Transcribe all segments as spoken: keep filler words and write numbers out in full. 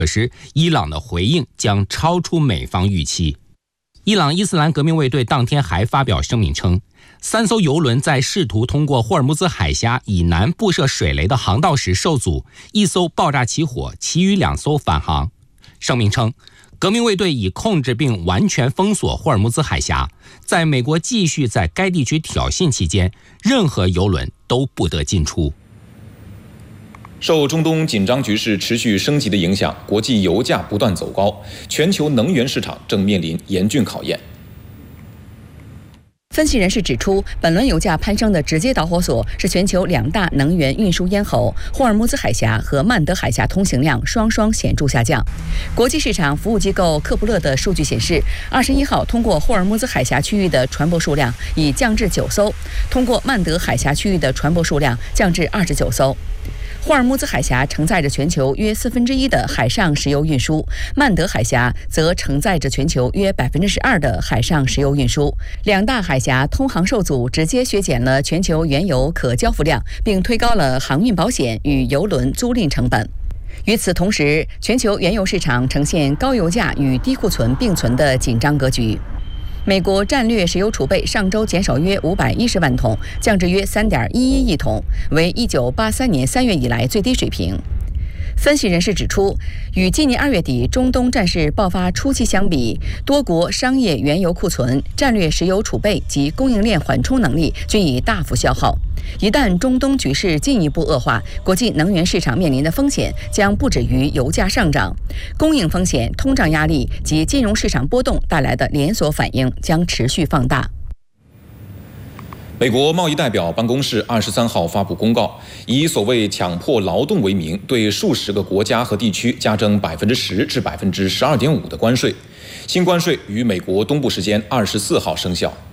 可是，伊朗的回应将超出美方预期。伊朗伊斯兰革命卫队当天还发表声明称，三艘油轮在试图通过霍尔木兹海峡以南布设水雷的航道时受阻，一艘爆炸起火，其余两艘返航。声明称，革命卫队已控制并完全封锁霍尔木兹海峡，在美国继续在该地区挑衅期间，任何油轮都不得进出。 受中东紧张局势持续升级的影响，国际油价不断走高，全球能源市场正面临严峻考验。 分析人士指出，本轮油价攀升的直接导火索是全球两大能源运输咽喉霍尔木兹海峡和曼德海峡通行量双双显著下降。国际市场服务机构克布勒的数据显示，二十一号通过霍尔木兹海峡区域的船舶数量已降至九艘，通过曼德海峡区域的船舶数量降至二十九艘。霍尔木兹海峡承载着全球约四分之一的海上石油运输，曼德海峡则承载着全球约百分之十二的海上石油运输。两大海峡通航受阻，直接削减了全球原油可交付量，并推高了航运保险与油轮租赁成本。与此同时，全球原油市场呈现高油价与低库存并存的紧张格局。美国战略石油储备上周减少约五百一十万桶，降至约三点一一亿桶，为一九八三年三月以来最低水平。分析人士指出，与今年二月底中东战事爆发初期相比，多国商业原油库存、战略石油储备及供应链缓冲能力均已大幅消耗。一旦中东局势进一步恶化，国际能源市场面临的风险将不止于油价上涨，供应风险、通胀压力及金融市场波动带来的连锁反应将持续放大。 美国贸易代表办公室二十三号发布公告，以所谓强迫劳动为名，对数十个国家和地区加征百分之十至百分之十二点五的关税。新关税于美国东部时间二十四号生效。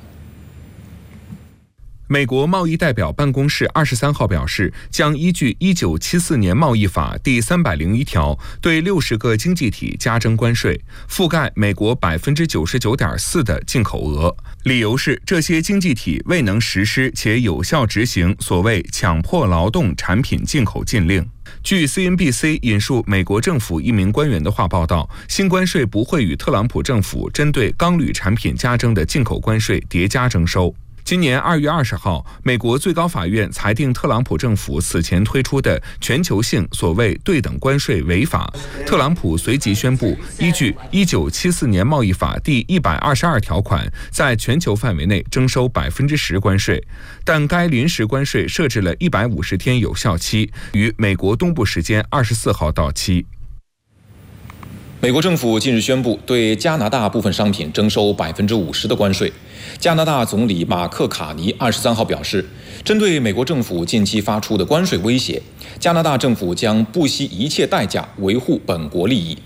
美国贸易代表办公室二十三号表示，将依据一九七四年贸易法第三百零一条，对六十个经济体加征关税，覆盖美国百分之九十九点四的进口额。理由是这些经济体未能实施且有效执行所谓强迫劳动产品进口禁令。据 C N B C 引述美国政府一名官员的话报道，新关税不会与特朗普政府针对钢铝产品加征的进口关税叠加征收。今年二月二十号，美国最高法院裁定特朗普政府此前推出的全球性所谓对等关税违法。特朗普随即宣布，依据一九七四年贸易法第一百二十二条款，在全球范围内征收百分之十关税，但该临时关税设置了一百五十天有效期，于美国东部时间二十四号到期。 美国政府近日宣布对加拿大部分商品征收百分之五十的关税。加拿大总理马克·卡尼二十三号表示，针对美国政府近期发出的关税威胁，加拿大政府将不惜一切代价维护本国利益。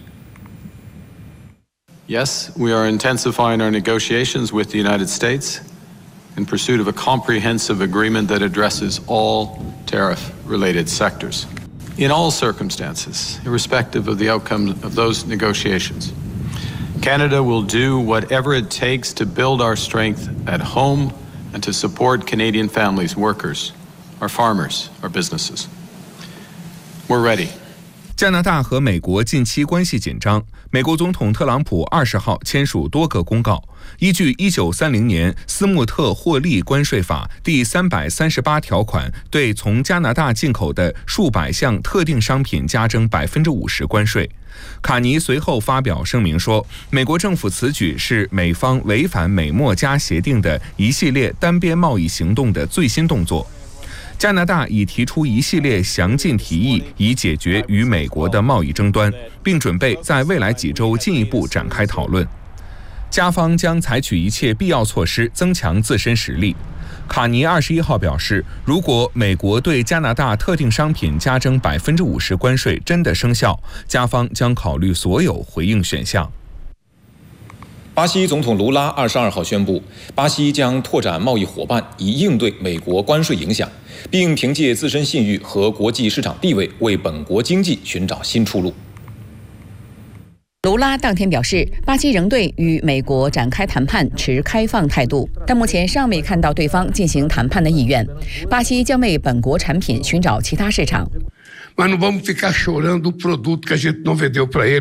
Yes, we are intensifying our negotiations with the United States in pursuit of a comprehensive agreement that addresses all tariff-related sectors. In all circumstances, irrespective of the outcome of those negotiations, Canada will do whatever it takes to build our strength at home and to support Canadian families, workers, our farmers, our businesses. We're ready. 加拿大和美国近期关系紧张，美国总统特朗普二十号签署多个公告，依据一九三零年斯穆特霍利关税法第三百三十八条款，对从加拿大进口的数百项特定商品加征百分之五十关税。卡尼随后发表声明说，美国政府此举是美方违反美墨加协定的一系列单边贸易行动的最新动作。加拿大已提出一系列详尽提议，以解决与美国的贸易争端，并准备在未来几周进一步展开讨论。加方将采取一切必要措施，增强自身实力。卡尼二十一号表示，如果美国对加拿大特定商品加征百分之五十关税真的生效，加方将考虑所有回应选项。 巴西总统卢拉二十二号宣布，巴西将拓展贸易伙伴，以应对美国关税影响，并凭借自身信誉和国际市场地位，为本国经济寻找新出路。 卢拉当天表示，巴西仍对与美国展开谈判持开放态度，但目前尚未看到对方进行谈判的意愿。巴西将为本国产品寻找其他市场。 mas não vamos ficar chorando o produto que a gente não vendeu para ele.